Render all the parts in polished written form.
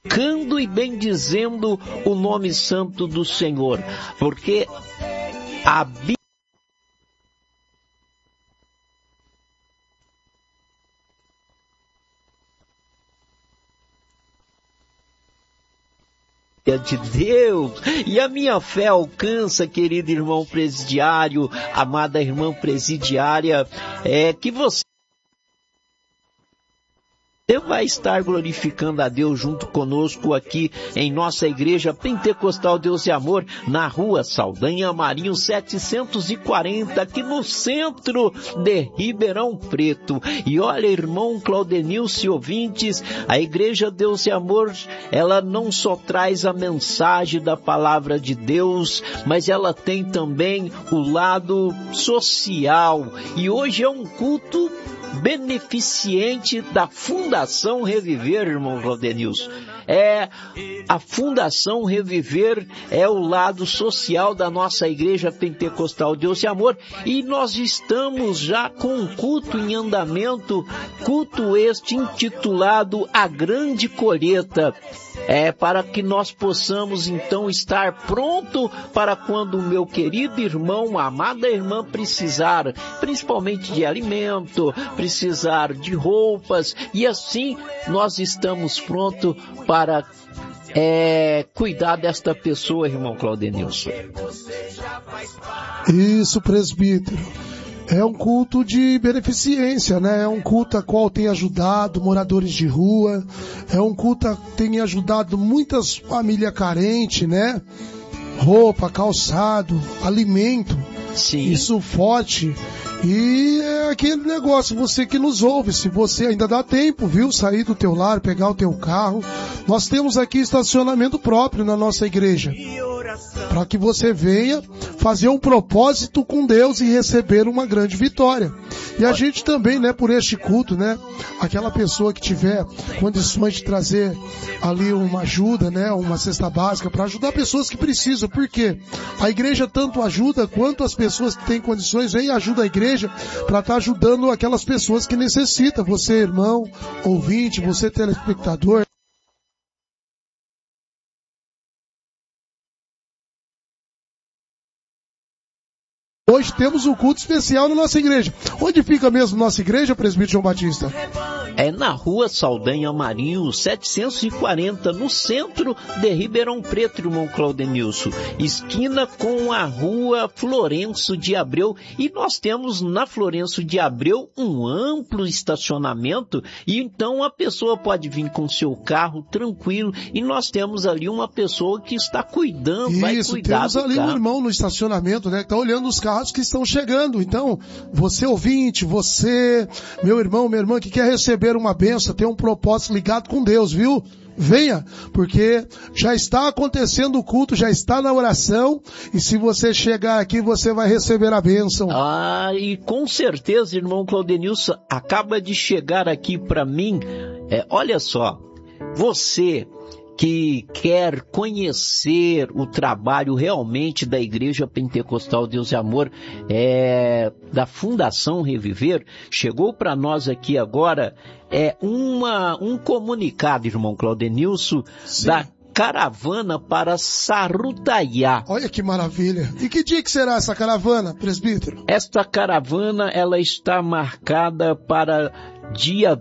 glorificando e bendizendo o nome santo do Senhor, porque a Bíblia de Deus, e a minha fé alcança, querido irmão presidiário, amada irmã presidiária, que você vai estar glorificando a Deus junto conosco aqui em nossa igreja Pentecostal Deus e Amor, na rua Saldanha Marinho 740, aqui no centro de Ribeirão Preto. E olha, irmão Claudenilson e ouvintes, a igreja Deus e Amor, ela não só traz a mensagem da palavra de Deus, mas ela tem também o lado social. E hoje é um culto beneficente da Fundação Reviver, irmão Claudenilson. A Fundação Reviver é o lado social da nossa igreja Pentecostal Deus e Amor, e nós estamos já com um culto em andamento, culto este intitulado A Grande Colheita, para que nós possamos então estar pronto para quando o meu querido irmão, a amada irmã precisar, principalmente de alimento, precisar de roupas, e assim nós estamos prontos para cuidar desta pessoa, irmão Claudenilson. Isso, presbítero. É um culto de beneficência, né? É um culto a qual tem ajudado moradores de rua, é um culto a tem ajudado muitas famílias carentes, né? Roupa, calçado, alimento. Sim. Isso forte. E é aquele negócio, você que nos ouve, se você ainda dá tempo, viu? Sair do teu lar, pegar o teu carro. Nós temos aqui estacionamento próprio na nossa igreja, para que você venha fazer um propósito com Deus e receber uma grande vitória. E a gente também, né, por este culto, né, aquela pessoa que tiver condições de trazer ali uma ajuda, né, uma cesta básica, para ajudar pessoas que precisam, porque a igreja tanto ajuda quanto as pessoas que têm condições, vem e ajuda a igreja para estar ajudando aquelas pessoas que necessitam. Você, irmão, ouvinte, você, telespectador. Hoje temos um culto especial na nossa igreja. Onde fica mesmo nossa igreja, presbítero João Batista? É na rua Saldanha Marinho 740, no centro de Ribeirão Preto, irmão Claudenilson. Esquina com a rua Florencio de Abreu. E nós temos na Florencio de Abreu um amplo estacionamento. E então a pessoa pode vir com seu carro tranquilo. E nós temos ali uma pessoa que está cuidando, vai cuidar do carro. Isso, temos ali um irmão no estacionamento, né? Que está olhando os carros que estão chegando. Então, você ouvinte, você, meu irmão, minha irmã, que quer receber uma bênção, tem um propósito ligado com Deus, viu? Venha, porque já está acontecendo o culto, já está na oração, e se você chegar aqui, você vai receber a bênção. E com certeza, irmão Claudenilson, acaba de chegar aqui para mim, olha só, você que quer conhecer o trabalho realmente da Igreja Pentecostal Deus e Amor, da Fundação Reviver, chegou para nós aqui agora um comunicado, irmão Claudenilson, sim, da caravana para Sarutaiá. Olha que maravilha. E que dia que será essa caravana, presbítero? Esta caravana, ela está marcada para dia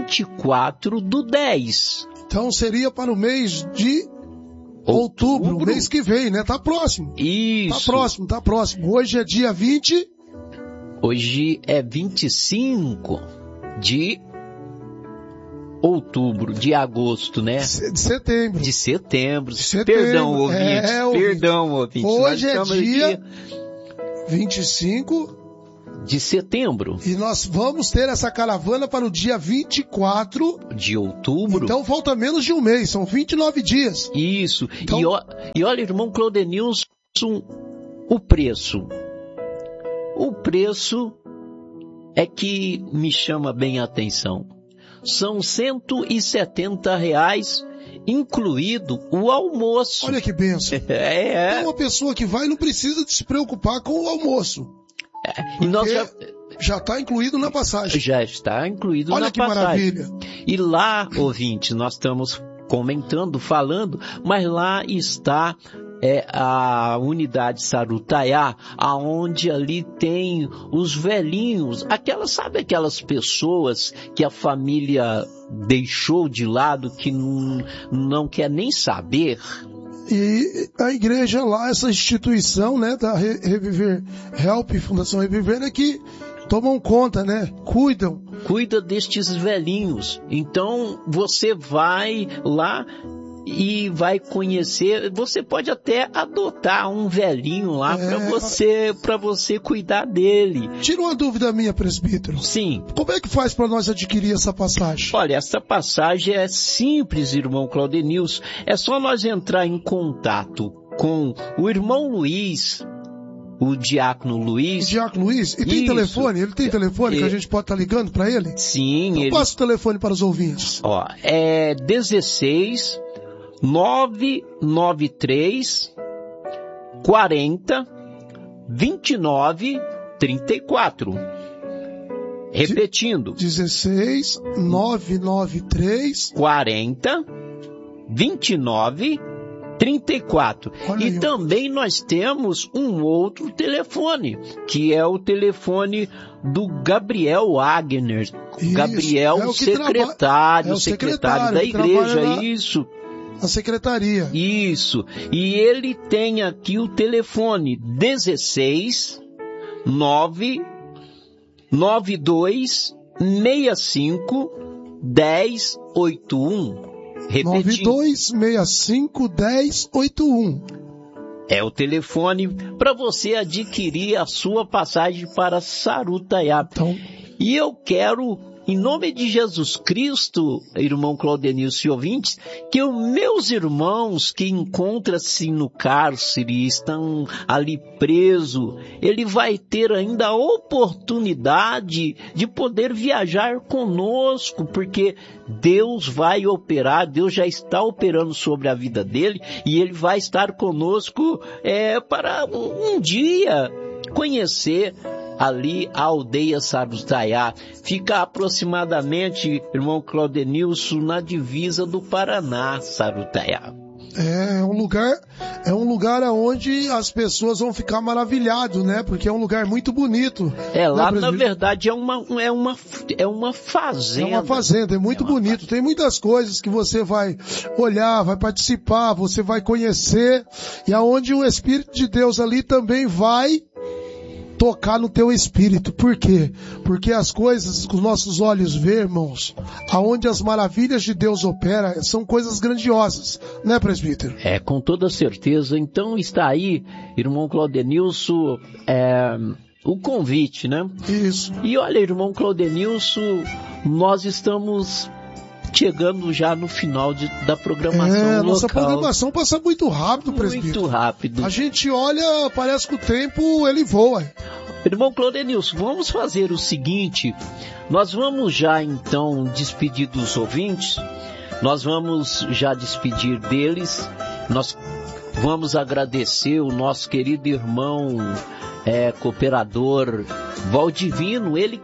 24/10. Então seria para o mês de outubro, o mês que vem, né? Tá próximo. Isso. Tá próximo. Hoje é dia 20. Hoje é 25 de outubro, de agosto, né? De setembro. De setembro. Perdão, ouvintes. Perdão, ouvintes. Hoje é dia 25 de setembro. E nós vamos ter essa caravana para o dia 24 de outubro. Então falta menos de um mês, são 29 dias. Isso. Então... E olha, irmão Claudenilson, o preço. O preço é que me chama bem a atenção. São R$170, incluído o almoço. Olha que bênção. Então uma pessoa que vai não precisa de se preocupar com o almoço. E nós já está incluído na passagem. Já está incluído na passagem. Olha que maravilha. E lá, ouvinte, nós estamos comentando, falando, mas lá está a unidade Sarutaiá, aonde ali tem os velhinhos, sabe aquelas pessoas que a família deixou de lado, que não quer nem saber? E a igreja lá, essa instituição, né, da Reviver Help, Fundação Reviver, é que tomam conta, né, cuida destes velhinhos. Então você vai lá e vai conhecer, você pode até adotar um velhinho lá para você cuidar dele. Tira uma dúvida minha, presbítero. Sim. Como é que faz para nós adquirir essa passagem? Olha, essa passagem é simples, irmão Claudenilson. É só nós entrar em contato com o irmão Luiz, o diácono Luiz. O diácono Luiz? E tem telefone? Ele tem telefone que a gente pode estar ligando para ele? Sim. Então passa o telefone para os ouvintes. Ó, é 16 993 40 29 34. Repetindo. 16 993 40 29 34. Olha e aí, também nós temos um outro telefone, que é o telefone do Gabriel Wagner. Isso, Gabriel, secretário da igreja, isso. A secretaria. Isso. E ele tem aqui o telefone 16 992 65 1081. Repetindo. 9265 1081. É o telefone para você adquirir a sua passagem para Sarutaiá. Então, e eu quero, em nome de Jesus Cristo, irmão Claudenilson e ouvintes, que os meus irmãos que encontram-se no cárcere, estão ali presos, ele vai ter ainda a oportunidade de poder viajar conosco, porque Deus vai operar, Deus já está operando sobre a vida dele, e ele vai estar conosco para um dia conhecer ali a aldeia Sarutaiá. Fica aproximadamente, irmão Claudenilson, na divisa do Paraná, Sarutaiá. É um lugar onde as pessoas vão ficar maravilhadas, né? Porque é um lugar muito bonito. Lá na verdade é uma fazenda. É uma fazenda, é muito bonito. Tem muitas coisas que você vai olhar, vai participar, você vai conhecer, e aonde o Espírito de Deus ali também vai tocar no teu espírito. Por quê? Porque as coisas que os nossos olhos vê, irmãos, aonde as maravilhas de Deus operam, são coisas grandiosas, né, presbítero? Com toda certeza. Então está aí, irmão Claudenilson, o convite, né? Isso. E olha, irmão Claudenilson, nós estamos chegando já no final da programação local. Nossa programação passa muito rápido, presbítero. Muito rápido. A gente olha, parece que o tempo, ele voa. Irmão Claudenilson, vamos fazer o seguinte, nós vamos já então despedir dos ouvintes, nós vamos já despedir deles, nós vamos agradecer o nosso querido irmão cooperador Valdivino, ele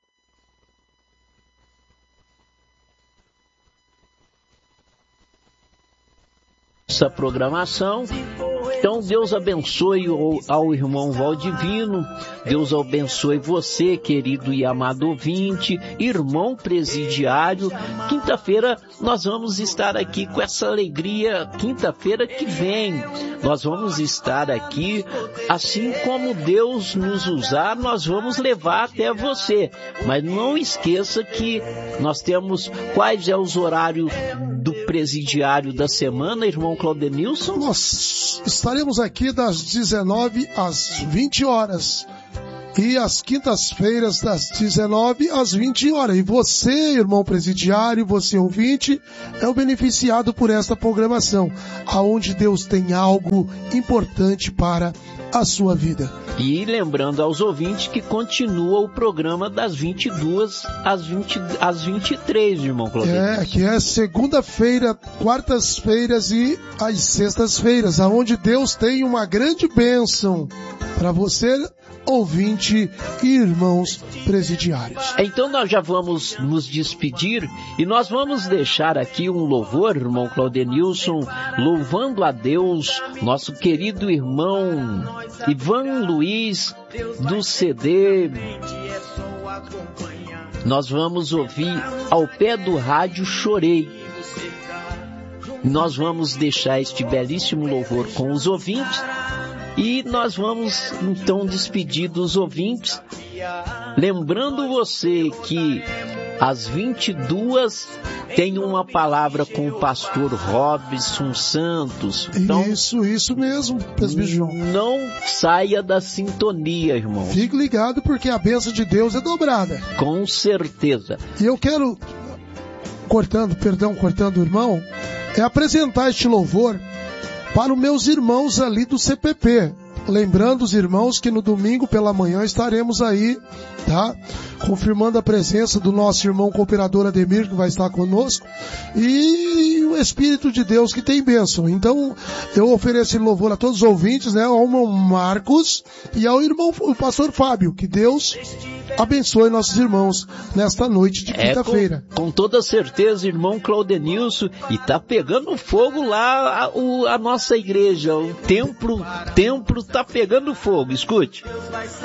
essa programação. Então Deus abençoe ao irmão Valdivino, Deus abençoe você, querido e amado ouvinte, irmão presidiário. Quinta-feira nós vamos estar aqui com essa alegria, quinta-feira que vem nós vamos estar aqui, assim como Deus nos usar, nós vamos levar até você. Mas não esqueça que nós temos quais é os horários do presidiário da semana, irmão Claudenilson? Nós estaremos aqui das 19 às 20 horas. E às quintas-feiras, das 19 às 20 horas. E você, irmão presidiário, você ouvinte, é o beneficiado por esta programação, aonde Deus tem algo importante para a sua vida. E lembrando aos ouvintes que continua o programa das 22 às 23, irmão Claudio. Que é segunda-feira, quartas-feiras e as sextas-feiras, aonde Deus tem uma grande bênção para você ouvinte e irmãos presidiários. Então nós já vamos nos despedir e nós vamos deixar aqui um louvor, irmão Claudenilson, louvando a Deus, nosso querido irmão Ivan Luiz, do CD. Nós vamos ouvir Ao Pé do Rádio Chorei. Nós vamos deixar este belíssimo louvor com os ouvintes e nós vamos então despedir dos ouvintes, lembrando você que às 22 tem uma palavra com o pastor Robson Santos. Então, isso mesmo, presbítero João. Não saia da sintonia, irmão. Fique ligado porque a bênção de Deus é dobrada. Com certeza. E eu quero, cortando o irmão, apresentar este louvor para os meus irmãos ali do CPP. Lembrando os irmãos que no domingo pela manhã estaremos aí, tá? Confirmando a presença do nosso irmão cooperador Ademir, que vai estar conosco, e o Espírito de Deus que tem bênção. Então, eu ofereço louvor a todos os ouvintes, né? Ao irmão Marcos e ao irmão, o pastor Fábio. Que Deus abençoe nossos irmãos nesta noite de quinta-feira. Com toda certeza, irmão Claudenilson, e tá pegando fogo lá a nossa igreja, o templo tá pegando fogo, escute.